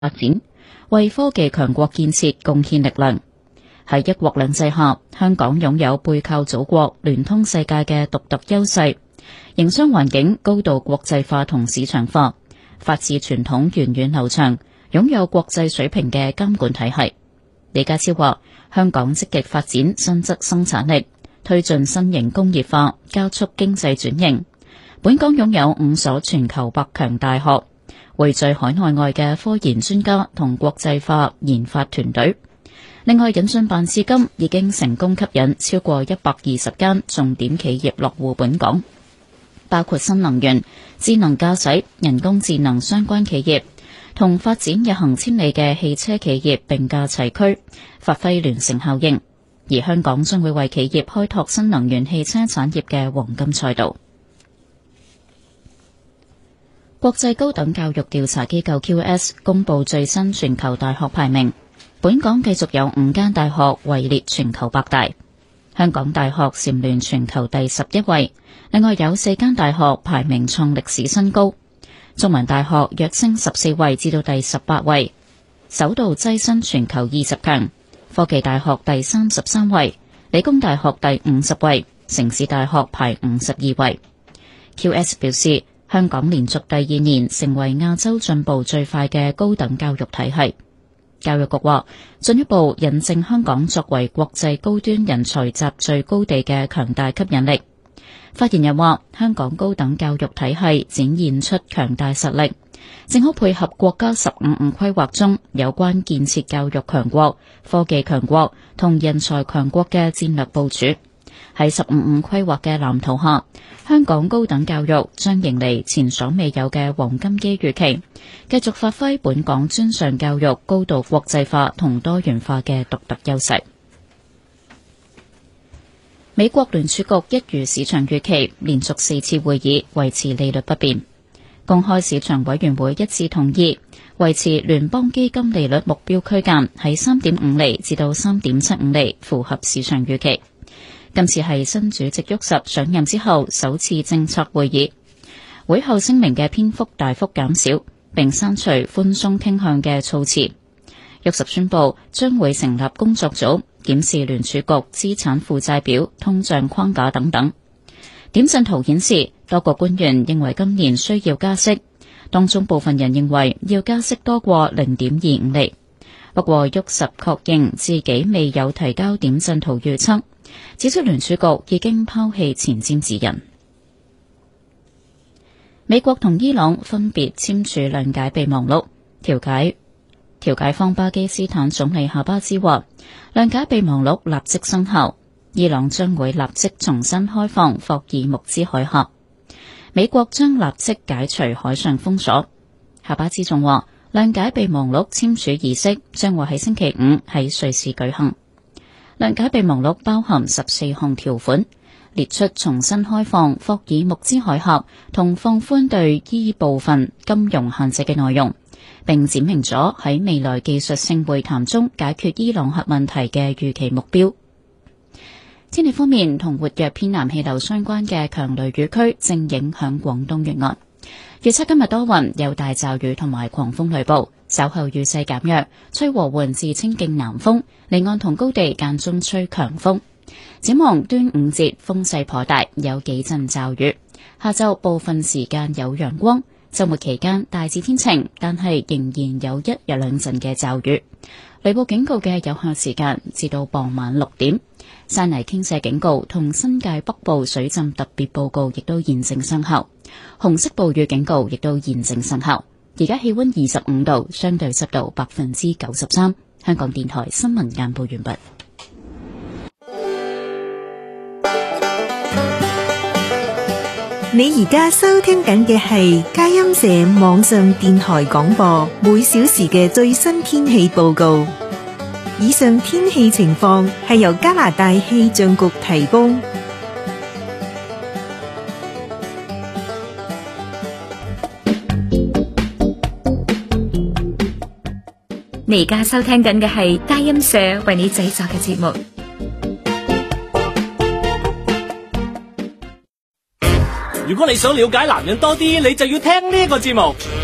發展，為科技強國建設貢獻力量。喺一國兩制下，香港擁有背靠祖國、聯通世界嘅獨特優勢，營商環境高度國際化同市場化，法治傳統源遠流長，擁有國際水平嘅監管體系。李家超話，香港積極發展新質生產力，推進新型工業化，加速經濟轉型。本港擁有5所全球百強大學，匯聚海內外嘅科研專家同國際化研發團隊。另外，引進辦至今已經成功吸引超過120間重點企業落戶本港，包括新能源、智能駕駛、人工智能相關企業，同發展日行千里嘅汽車企業並駕齊驅，發揮聯乘效應。而香港將會為企業開拓新能源汽車產業嘅黃金賽道。國際高等教育調查機構 QS 公佈最新全球大學排名，本港繼續有5間大學位列全球百大，香港大學蟬聯全球第11位，另外有4間大學排名創歷史新高，中文大學躍升14位至到第18位，首度躋身全球20強，科技大學第33位，理工大學第50位，城市大學排52位。QS 表示，香港連續第2年成為亞洲進步最快嘅高等教育體系。教育局話，進一步印證香港作為國際高端人才集聚高地嘅強大吸引力。發言人話，香港高等教育體系展現出強大實力，正好配合國家15規劃中有關建設教育強國、科技強國同人才強國嘅戰略部署。喺15規劃嘅藍圖下，香港高等教育將迎嚟前所未有嘅黃金機遇期，繼續發揮本港專上教育高度國際化同多元化嘅獨特優勢。美國聯儲局一如市場預期，連續4次會議維持利率不變。公開市場委員會一致同意維持聯邦基金利率目標區間喺 3.5 厘至到 3.75 厘，符合市場預期。今次係新主席沃什上任之後首次政策會議，會後聲明嘅篇幅大幅減少，並刪除寬鬆傾向嘅措辭。沃什宣布將會成立工作組，檢視聯儲局資產負債表、通脹框架等等。點陣圖顯示，多個官員認為今年需要加息，當中部分人認為要加息多過 0.25 厘。不過沃什確認自己未有提交點陣圖預測，指出聯儲局已經拋棄前瞻指引。美國同伊朗分別簽署諒解備忘錄，調解方巴基斯坦總理夏巴茲話，諒解備忘錄立即生效，伊朗將會立即重新開放霍爾木茲海峽，美國將立即解除海上封鎖。夏巴茲仲話，諒解備忘錄簽署儀式將會喺星期5喺瑞士舉行。諒解備忘錄包含14項條款，列出重新開放霍爾木茲海峽同放寬對伊部分金融限制嘅內容，並闡明咗喺未來技術性會談中解決伊朗核問題嘅預期目標。天氣方面，同活躍偏南氣流相關嘅強雷雨區正影響廣東沿岸。預測今日多雲，有大驟雨同埋狂風雷暴，稍後雨勢減弱，吹和緩至清勁南風，離岸同高地間中吹強風。展望端午節風勢頗大，有幾陣驟雨。下晝部分時間有陽光，週末期間大致天晴，但係仍然有1日2陣嘅驟雨。雷暴警告嘅有效時間至到傍晚6點。山泥傾瀉警告同新界北部水浸特別報告亦都現正生效，紅色暴雨警告亦都現正生效。而家氣溫25度，相對濕度93%。香港電台新聞簡報完畢。 你而家收聽緊嘅係佳音社網上電台廣播，每小時嘅最新天氣報告。以上天氣情況係由加拿大氣象局提供。你而家收聽緊嘅係佳音社為你製作嘅節目。 如果你想了解男人多啲，你就要聽呢個節目。